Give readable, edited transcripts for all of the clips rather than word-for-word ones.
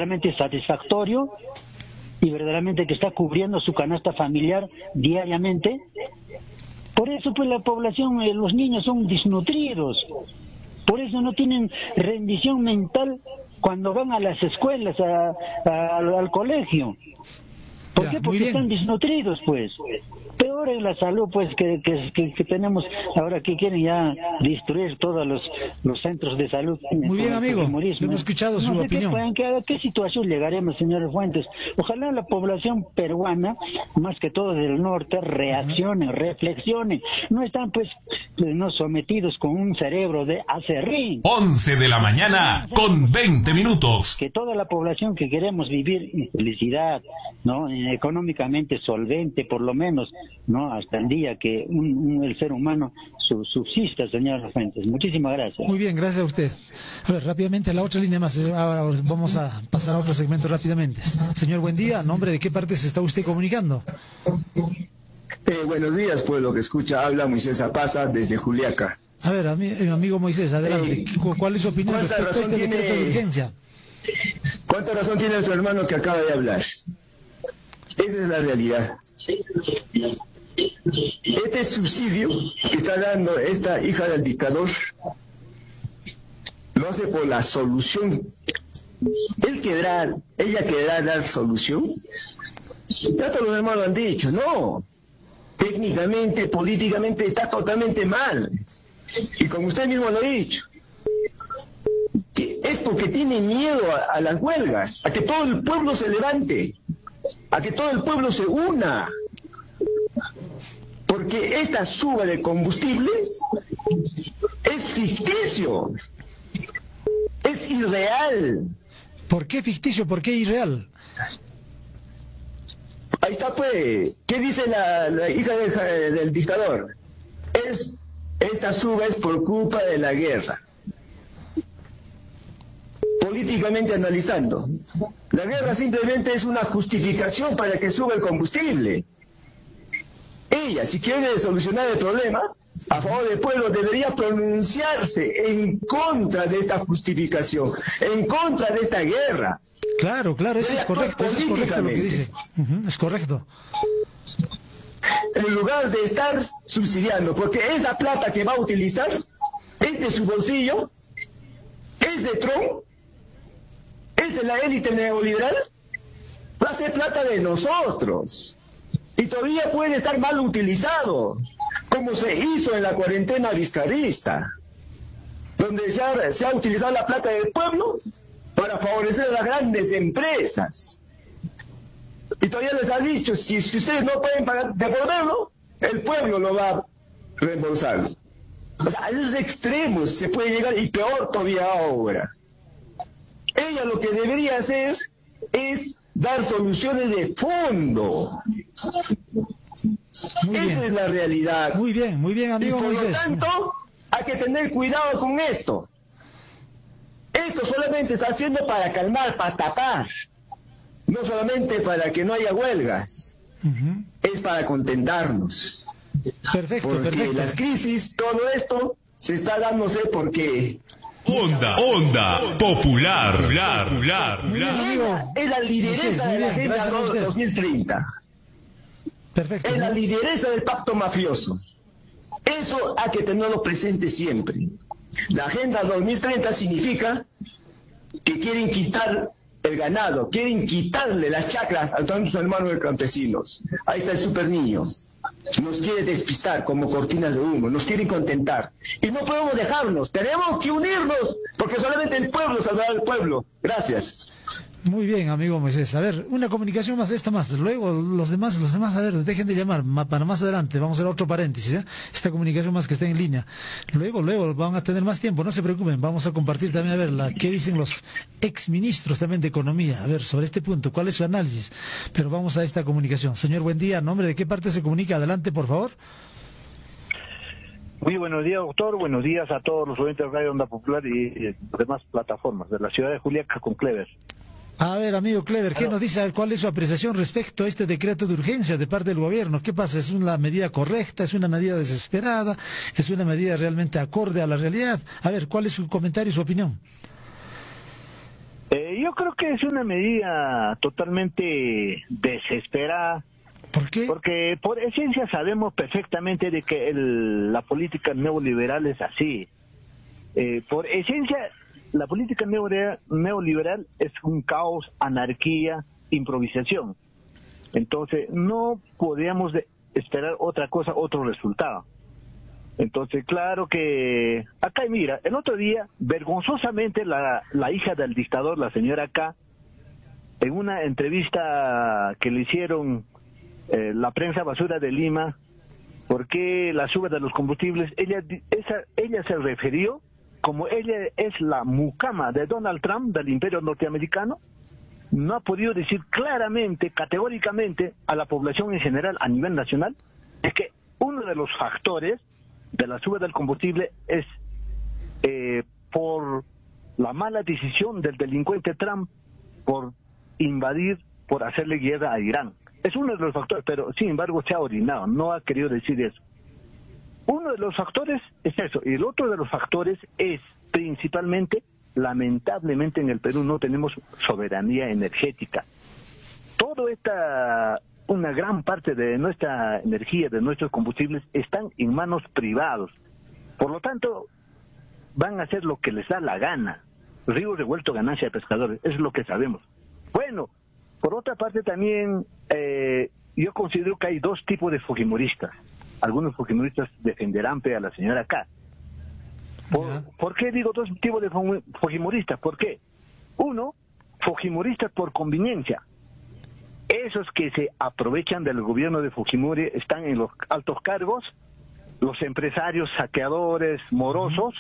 verdaderamente satisfactorio y verdaderamente que está cubriendo su canasta familiar diariamente. Por eso pues la población, los niños son desnutridos, por eso no tienen rendición mental cuando van a las escuelas, al colegio. ¿Por qué? Porque están desnutridos, pues. Peor es la salud, pues, que tenemos ahora, que quieren ya destruir todos los centros de salud. Muy bien, amigo, hemos escuchado su opinión. ¿A qué situación llegaremos, señor Fuentes? Ojalá la población peruana, más que todo del norte, reaccione, reflexione. No están, pues, no sometidos con un cerebro de aserrín. 11 de la mañana con 20 minutos. Que toda la población que queremos vivir en felicidad, ¿no? Económicamente solvente, por lo menos, ¿no? Hasta el día que el ser humano subsista, señor Fuentes. Muchísimas gracias. Muy bien, gracias a usted. A ver, rápidamente, la otra línea más. Ahora vamos a pasar a otro segmento rápidamente. Señor, buen día. ¿A nombre de qué parte se está usted comunicando? Buenos días, pueblo que escucha. Habla Moisés Zapaza desde Juliaca. A ver, amigo Moisés, adelante. ¿Cuál es su opinión respecto a este decreto de urgencia? ¿Cuánta razón tiene nuestro hermano que acaba de hablar? Esa es la realidad. Este subsidio que está dando esta hija del dictador lo hace por la solución. Ella querrá dar solución. Ya todos los hermanos han dicho, no. Técnicamente, políticamente está totalmente mal. Y como usted mismo lo ha dicho, es porque tiene miedo a las huelgas, a que todo el pueblo se levante, a que todo el pueblo se una. Porque esta suba de combustible es ficticio, es irreal. ¿Por qué ficticio? ¿Por qué irreal? Ahí está, pues. ¿Qué dice la hija del dictador? Esta suba es por culpa de la guerra. Políticamente analizando, la guerra simplemente es una justificación para que suba el combustible. Ella, si quiere solucionar el problema a favor del pueblo, debería pronunciarse en contra de esta justificación, en contra de esta guerra. Claro, eso es correcto lo que dice. Es correcto. En lugar de estar subsidiando, porque esa plata que va a utilizar es de su bolsillo, es de Trump, es de la élite neoliberal, va a ser plata de nosotros. Y todavía puede estar mal utilizado, como se hizo en la cuarentena vizcarrista, donde se ha utilizado la plata del pueblo para favorecer a las grandes empresas. Y todavía les ha dicho, si ustedes no pueden pagar, devolverlo, el pueblo lo va a reembolsar. O sea, a esos extremos se puede llegar, y peor todavía ahora. Ella lo que debería hacer es dar soluciones de fondo. Esa es la realidad. Muy bien, amigo Moisés. Y por lo tanto, hay que tener cuidado con esto. Esto solamente está haciendo para calmar, para tapar. No solamente para que no haya huelgas. Es para contentarnos. Perfecto. Las crisis, todo esto, se está dándose porque... Onda popular. Es la lideresa de la Agenda 2030. Perfecto. Es la lideresa del pacto mafioso. Eso hay que tenerlo presente siempre. La Agenda 2030 significa que quieren quitar el ganado, quieren quitarle las chacras a tantos hermanos de campesinos. Ahí está el super niño. Nos quiere despistar como cortinas de humo, nos quieren contentar. Y no podemos dejarnos, tenemos que unirnos, porque solamente el pueblo salvará al pueblo. Gracias. Muy bien, amigo Moisés. A ver, una comunicación más, esta más. Luego, los demás, a ver, dejen de llamar. Para más adelante, vamos a hacer otro paréntesis, ¿eh? Esta comunicación más que está en línea. Luego, van a tener más tiempo, no se preocupen. Vamos a compartir también, a ver, qué dicen los exministros también de Economía. A ver, sobre este punto, cuál es su análisis. Pero vamos a esta comunicación. Señor, buen día. ¿A nombre de qué parte se comunica? Adelante, por favor. Muy buenos días, doctor. Buenos días a todos los oyentes de Radio Onda Popular y demás plataformas de la ciudad de Juliaca con Clever. A ver, amigo Clever, ¿qué nos dice? ¿Cuál es su apreciación respecto a este decreto de urgencia de parte del gobierno? ¿Qué pasa? ¿Es una medida correcta? ¿Es una medida desesperada? ¿Es una medida realmente acorde a la realidad? A ver, ¿cuál es su comentario y su opinión? Yo creo que es una medida totalmente desesperada. ¿Por qué? Porque por esencia sabemos perfectamente de que la política neoliberal es así. Por esencia, la política neoliberal es un caos, anarquía, improvisación. Entonces, no podíamos esperar otra cosa, otro resultado. Entonces, claro que... Acá, mira, el otro día, vergonzosamente, la hija del dictador, la señora K, en una entrevista que le hicieron la prensa basura de Lima, ¿por qué la suba de los combustibles? Ella se refirió como ella es la mucama de Donald Trump, del imperio norteamericano. No ha podido decir claramente, categóricamente, a la población en general, a nivel nacional, es que uno de los factores de la suba del combustible es por la mala decisión del delincuente Trump por invadir, por hacerle guerra a Irán. Es uno de los factores, pero sin embargo se ha orinado, no ha querido decir eso. Uno de los factores es eso, y el otro de los factores es principalmente, lamentablemente en el Perú no tenemos soberanía energética. Una gran parte de nuestra energía, de nuestros combustibles, están en manos privados. Por lo tanto, van a hacer lo que les da la gana. Río revuelto, ganancia de pescadores, es lo que sabemos. Bueno, por otra parte también, yo considero que hay dos tipos de fujimoristas. Algunos fujimoristas defenderán a la señora K. ¿Por qué digo dos tipos de fujimoristas? ¿Por qué? Uno, fujimoristas por conveniencia. Esos que se aprovechan del gobierno de Fujimori están en los altos cargos, los empresarios saqueadores, morosos,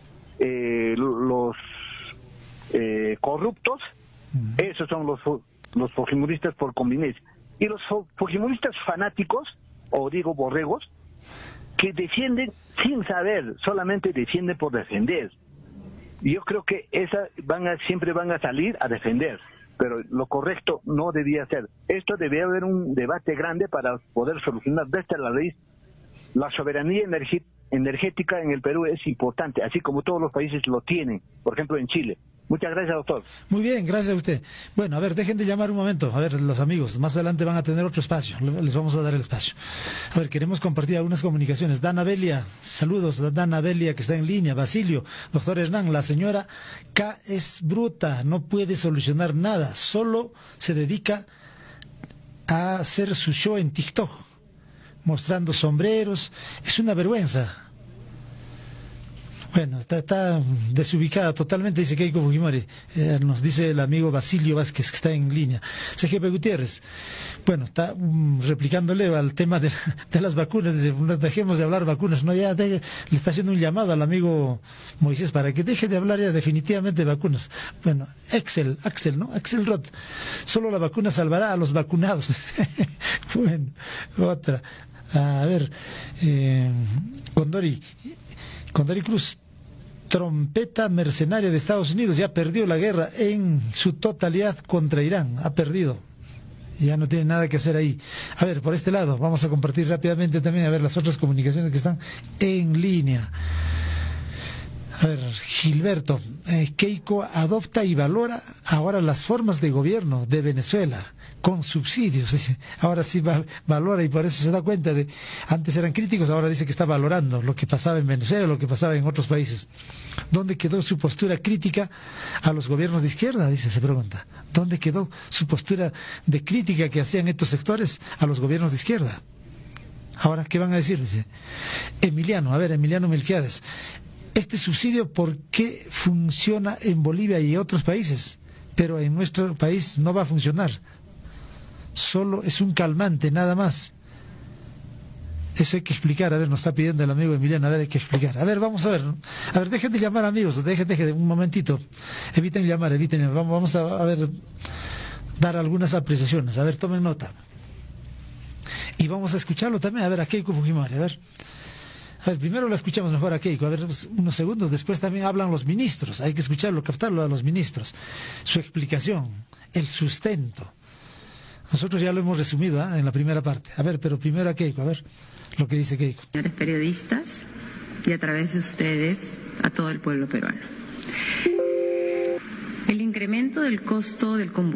los corruptos, esos son los fujimoristas por conveniencia. Y los fujimoristas fanáticos, o digo borregos, que defienden sin saber, solamente defienden por defender. Yo creo que siempre van a salir a defender, pero lo correcto no debía ser. Esto debía haber un debate grande para poder solucionar desde la raíz. La soberanía energética en el Perú es importante, así como todos los países lo tienen, por ejemplo en Chile. Muchas gracias, doctor. Muy bien, gracias a usted. Bueno, a ver, dejen de llamar un momento. A ver, los amigos, más adelante van a tener otro espacio. Les vamos a dar el espacio. A ver, queremos compartir algunas comunicaciones. Dana Belia, saludos a Dana Belia, que está en línea. Basilio, doctor Hernán, la señora K es bruta, no puede solucionar nada, solo se dedica a hacer su show en TikTok, mostrando sombreros. Es una vergüenza. Bueno, está desubicada totalmente, dice Keiko Fujimori. Nos dice el amigo Basilio Vázquez, que está en línea. CGP Gutiérrez, bueno, está replicándole al tema de las vacunas. Dice, no dejemos de hablar vacunas. No, ya le está haciendo un llamado al amigo Moisés para que deje de hablar ya definitivamente de vacunas. Bueno, Axel, ¿no? Axel Roth. Solo la vacuna salvará a los vacunados. Bueno, otra. A ver, Condori Cruz. Trompeta mercenaria de Estados Unidos ya perdió la guerra en su totalidad contra Irán, ha perdido, ya no tiene nada que hacer ahí. A ver, por este lado, vamos a compartir rápidamente también, a ver las otras comunicaciones que están en línea. A ver, Gilberto, Keiko adopta y valora ahora las formas de gobierno de Venezuela con subsidios, dice. Ahora sí valora, y por eso se da cuenta de, antes eran críticos, ahora dice que está valorando lo que pasaba en Venezuela, lo que pasaba en otros países. ¿Dónde quedó su postura crítica a los gobiernos de izquierda? Dice, se pregunta. ¿Dónde quedó su postura de crítica que hacían estos sectores a los gobiernos de izquierda? Ahora, ¿qué van a decir? Dice Emiliano Melquiades. Este subsidio, ¿por qué funciona en Bolivia y otros países? Pero en nuestro país no va a funcionar. Solo es un calmante, nada más. Eso hay que explicar. A ver, nos está pidiendo el amigo Emiliano, a ver, hay que explicar. A ver, vamos a ver. A ver, dejen de llamar, amigos, dejen un momentito. Eviten llamar. Vamos a ver, dar algunas apreciaciones. A ver, tomen nota. Y vamos a escucharlo también, a ver, a Keiko Fujimori, a ver. A ver, primero lo escuchamos mejor a Keiko, a ver, unos segundos, después también hablan los ministros, hay que escucharlo, captarlo a los ministros, su explicación, el sustento. Nosotros ya lo hemos resumido en la primera parte. A ver, pero primero a Keiko, a ver lo que dice Keiko. Señores periodistas, y a través de ustedes, a todo el pueblo peruano. El incremento del costo del combustible